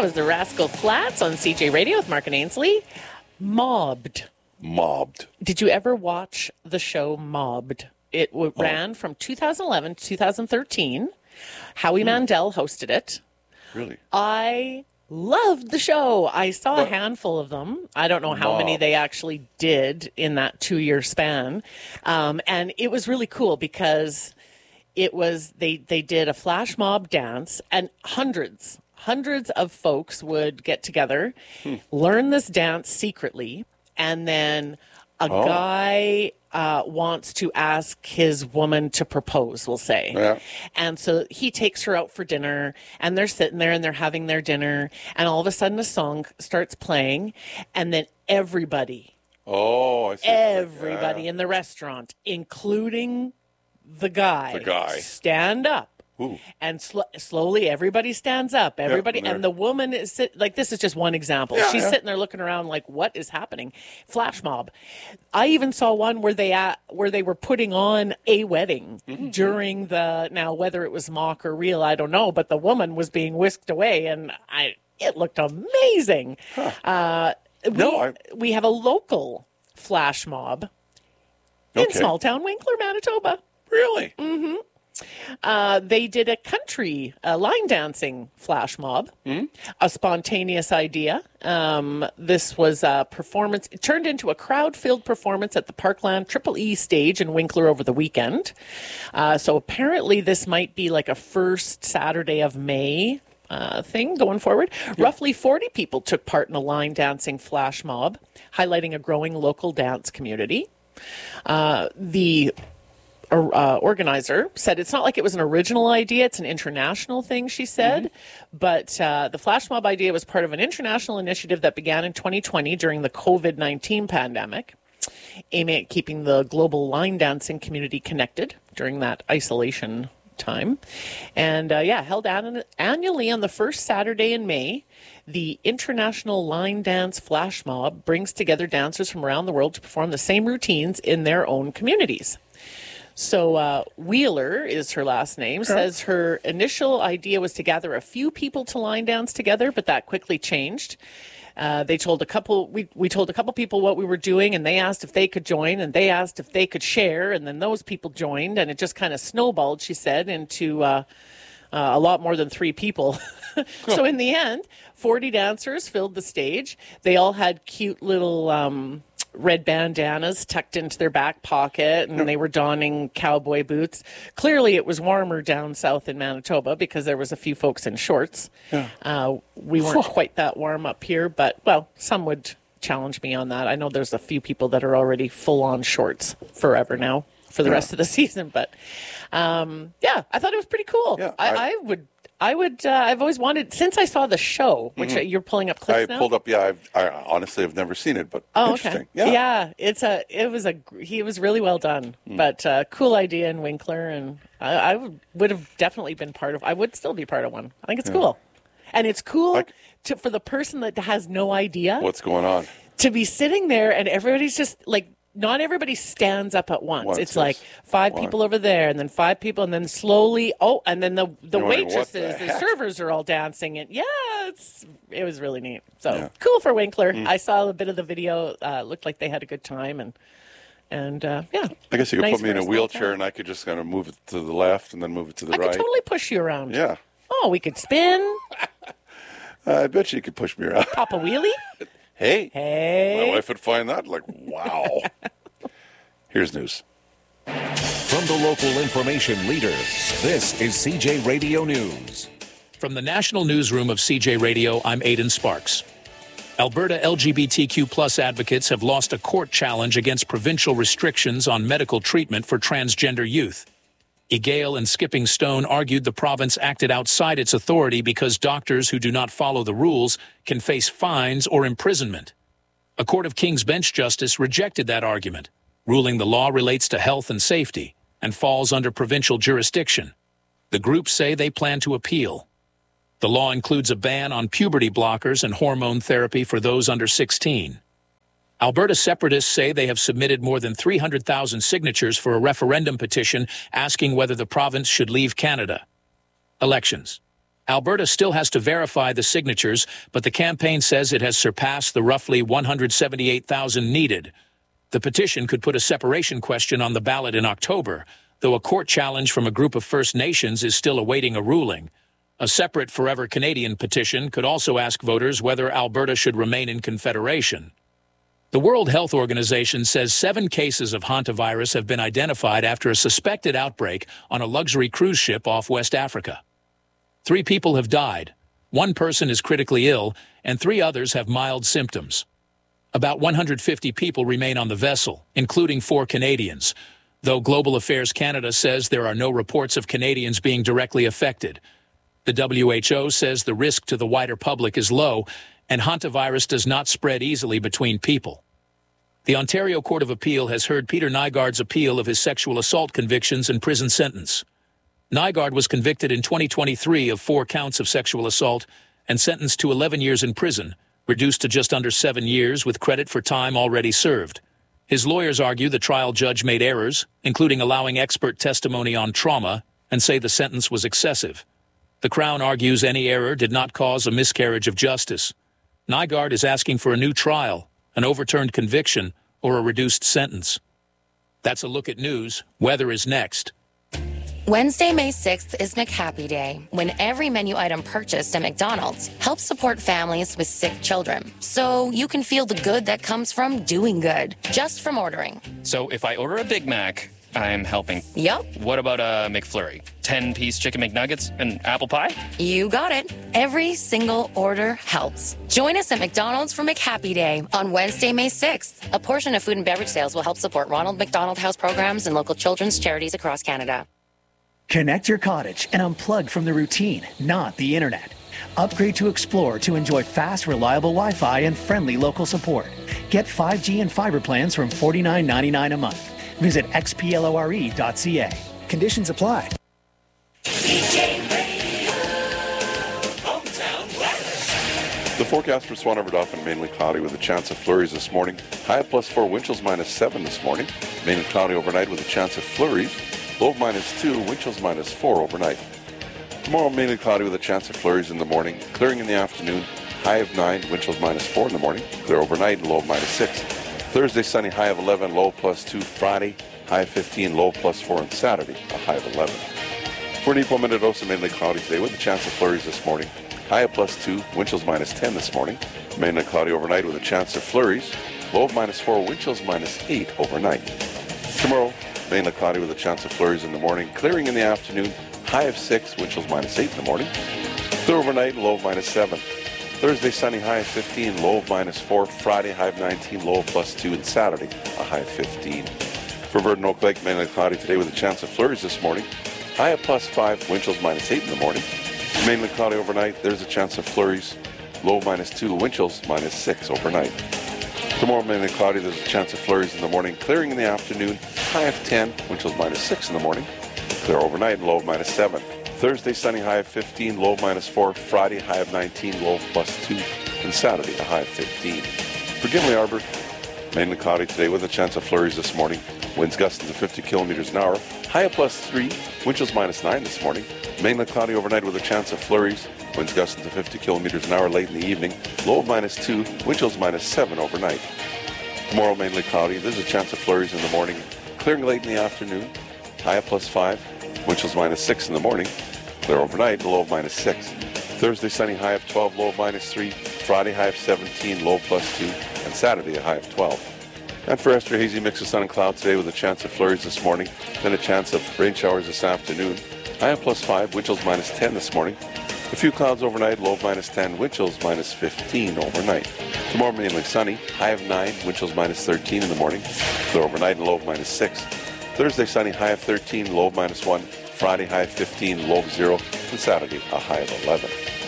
was the Rascal Flats on CJ Radio with Mark and Ainsley. Mobbed. Did you ever watch the show Mobbed? It ran from 2011 to 2013. Howie Mandel hosted it. Really? I loved the show. I saw a handful of them. I don't know how many they actually did in that 2-year span. And it was really cool because it was they did a flash mob dance, and hundreds of folks would get together, learn this dance secretly, and then a guy wants to ask his woman to propose, we'll say. Yeah. And so he takes her out for dinner, and they're sitting there and they're having their dinner, and all of a sudden a song starts playing, and then everybody I see. Everybody in the restaurant, including the guy, stand up. Ooh. And slowly everybody stands up. Everybody, and the woman is like, this is just one example. She's sitting there looking around like, what is happening? Flash mob. I even saw one where they were putting on a wedding during now whether it was mock or real, I don't know, but the woman was being whisked away, and it looked amazing. We have a local flash mob in small town Winkler, Manitoba. Really? Mm-hmm. They did a country line dancing flash mob, a spontaneous idea. This was a performance. It turned into a crowd-filled performance at the Parkland Triple E stage in Winkler over the weekend. So apparently this might be like a first Saturday of May thing going forward. Roughly 40 people took part in a line dancing flash mob, highlighting a growing local dance community. The organizer said it's not like it was an original idea, it's an international thing, she said. But the flash mob idea was part of an international initiative that began in 2020 during the COVID-19 pandemic, aiming at keeping the global line dancing community connected during that isolation time. And held annually on the first Saturday in May. The International Line Dance Flash Mob brings together dancers from around the world to perform the same routines in their own communities. So Wheeler is her last name, says her initial idea was to gather a few people to line dance together, but that quickly changed. We told a couple people what we were doing, and they asked if they could join, and they asked if they could share, and then those people joined, and it just kind of snowballed, she said, into a lot more than 3 people. So in the end, 40 dancers filled the stage. They all had cute little red bandanas tucked into their back pocket, and they were donning cowboy boots. Clearly it was warmer down south in Manitoba because there was a few folks in shorts. We weren't quite that warm up here, but some would challenge me on that. I know there's a few people that are already full on shorts forever now for the rest of the season, but I thought it was pretty cool. I've always wanted, since I saw the show, which you're pulling up clips now? I pulled up, I honestly have never seen it, but interesting. Okay. He was really well done, but cool idea in Winkler, and I would have definitely been I would still be part of one. I think it's cool. And it's cool for the person that has no idea what's going on to be sitting there, and everybody's just like, not everybody stands up at once. It's like 5 people over there, and then 5 people, and then slowly, and then the waitresses, the servers are all dancing, and it was really neat. So cool for Winkler. I saw a bit of the video. Looked like they had a good time, and I guess you could put me in a wheelchair, and I could just kind of move it to the left and then move it to the right. I could totally push you around. Yeah. Oh, we could spin. I bet you could push me around. Pop a wheelie. Hey. My wife would find that like, wow. Here's news. From the local information leader, this is CJ Radio News. From the National Newsroom of CJ Radio, I'm Aidan Sparks. Alberta LGBTQ plus advocates have lost a court challenge against provincial restrictions on medical treatment for transgender youth. Egale and Skipping Stone argued the province acted outside its authority because doctors who do not follow the rules can face fines or imprisonment. A Court of King's Bench justice rejected that argument, ruling the law relates to health and safety and falls under provincial jurisdiction. The groups say they plan to appeal. The law includes a ban on puberty blockers and hormone therapy for those under 16. Alberta separatists say they have submitted more than 300,000 signatures for a referendum petition asking whether the province should leave Canada. Elections. Alberta still has to verify the signatures, but the campaign says it has surpassed the roughly 178,000 needed. The petition could put a separation question on the ballot in October, though a court challenge from a group of First Nations is still awaiting a ruling. A separate Forever Canadian petition could also ask voters whether Alberta should remain in Confederation. The World Health Organization says 7 cases of hantavirus have been identified after a suspected outbreak on a luxury cruise ship off West Africa. 3 people have died, 1 person is critically ill, and 3 others have mild symptoms. About 150 people remain on the vessel, including 4 Canadians, though Global Affairs Canada says there are no reports of Canadians being directly affected. The WHO says the risk to the wider public is low, and hantavirus does not spread easily between people. The Ontario Court of Appeal has heard Peter Nygaard's appeal of his sexual assault convictions and prison sentence. Nygaard was convicted in 2023 of 4 counts of sexual assault and sentenced to 11 years in prison, reduced to just under 7 years with credit for time already served. His lawyers argue the trial judge made errors, including allowing expert testimony on trauma, and say the sentence was excessive. The Crown argues any error did not cause a miscarriage of justice. Nygaard is asking for a new trial, an overturned conviction, or a reduced sentence. That's a look at news. Weather is next. Wednesday, May 6th is McHappy Day, when every menu item purchased at McDonald's helps support families with sick children. So you can feel the good that comes from doing good, just from ordering. So if I order a Big Mac, I'm helping. Yup. What about a McFlurry? 10-piece chicken McNuggets and apple pie? You got it. Every single order helps. Join us at McDonald's for McHappy Day on Wednesday, May 6th. A portion of food and beverage sales will help support Ronald McDonald House programs and local children's charities across Canada. Connect your cottage and unplug from the routine, not the internet. Upgrade to Explore to enjoy fast, reliable Wi-Fi and friendly local support. Get 5G and fiber plans from $49.99 a month. Visit xplore.ca. Conditions apply. CJ Radio, hometown weather. The forecast for Swan River Dauphin, mainly cloudy with a chance of flurries this morning. High of +4, wind chills -7 this morning. Mainly cloudy overnight with a chance of flurries. Low of -2, wind chills -4 overnight. Tomorrow, mainly cloudy with a chance of flurries in the morning. Clearing in the afternoon. High of 9, wind chills -4 in the morning. Clear overnight and low of -6. Thursday, sunny, high of 11, low +2. Friday, high of 15, low +4. And Saturday, a high of 11. For Nipo Minnedosa, mainly cloudy today with a chance of flurries this morning. High of +2, wind chills -10 this morning. Mainly cloudy overnight with a chance of flurries. Low of -4, wind chills -8 overnight. Tomorrow, mainly cloudy with a chance of flurries in the morning. Clearing in the afternoon. High of 6, wind chills -8 in the morning. Clear overnight, low of -7. Thursday, sunny, high of 15, low of -4. Friday, high of 19, low of +2. And Saturday, a high of 15. For Verdon Oak Lake, mainly cloudy today with a chance of flurries this morning. High of +5, wind chills -8 in the morning. Mainly cloudy overnight, there's a chance of flurries. Low of -2, wind chills -6 overnight. Tomorrow, mainly cloudy, there's a chance of flurries in the morning. Clearing in the afternoon, high of 10, wind chills -6 in the morning. Clear overnight and low of -7. Thursday, sunny, high of 15, low of -4. Friday, high of 19, low of +2. And Saturday, a high of 15. For Gimli Arbor, mainly cloudy today with a chance of flurries this morning. Winds gusting to 50 kilometers an hour. High of +3, wind chills -9 this morning. Mainly cloudy overnight with a chance of flurries. Winds gusting to 50 kilometers an hour late in the evening. Low of -2, wind chills -7 overnight. Tomorrow, mainly cloudy. There's a chance of flurries in the morning. Clearing late in the afternoon. High of +5, wind chills -6 in the morning. Clear overnight, low of -6. Thursday, sunny, high of 12, low of -3. Friday, high of 17, low of +2. And Saturday, a high of 12. And for Esther, hazy mix of sun and cloud today with a chance of flurries this morning. Then a chance of rain showers this afternoon. High of +5, wind chills -10 this morning. A few clouds overnight, low of -10, wind chills -15 overnight. Tomorrow, mainly sunny, high of 9, wind chills -13 in the morning. Clear overnight and low of -6. Thursday, sunny, high of 13, low of -1. Friday, high of 15, low of 0. And Saturday, a high of 11.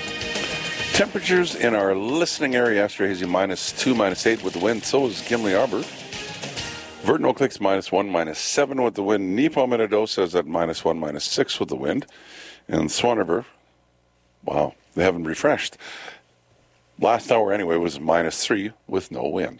Temperatures in our listening area, Esther hazy -2, -8 with the wind. So is Gimli Arbor. Verdon Oak Lake's -1, -7 with the wind. Nipo Minnedosa is at -1, -6 with the wind. And Swan River, wow, they haven't refreshed. Last hour anyway was -3 with no wind.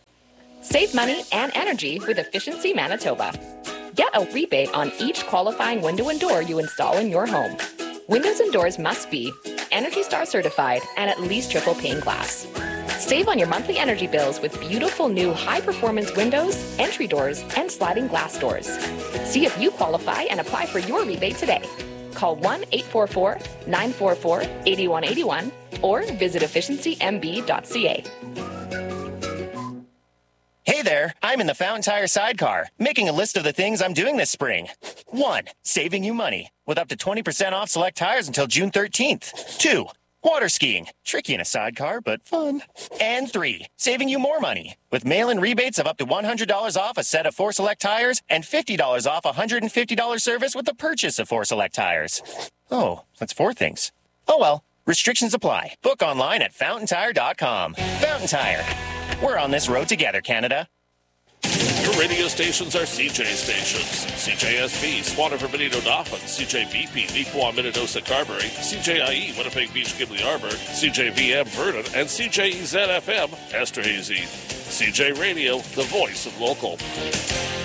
Save money and energy with Efficiency Manitoba. Get a rebate on each qualifying window and door you install in your home. Windows and doors must be Energy Star certified and at least triple pane glass. Save on your monthly energy bills with beautiful new high-performance windows, entry doors, and sliding glass doors. See if you qualify and apply for your rebate today. Call 1-844-944-8181 or visit efficiencymb.ca. Hey there, I'm in the Fountain Tire sidecar, making a list of the things I'm doing this spring. 1. Saving you money, with up to 20% off select tires until June 13th. 2. Water skiing, tricky in a sidecar, but fun. And 3. Saving you more money, with mail-in rebates of up to $100 off a set of 4 select tires and $50 off a $150 service with the purchase of 4 select tires. Oh, that's 4 things. Oh well, restrictions apply. Book online at fountaintire.com. Fountain Tire. We're on this road together, Canada. Your radio stations are CJ stations. CJSB, Swanner, Benito, Dauphin, CJBP, Neepawa, Minnedosa, Carberry, CJIE, Winnipeg Beach, Ghibli Arbor, CJVM, Vernon, and CJEZ-FM, Esterhazy. CJ Radio, the voice of local.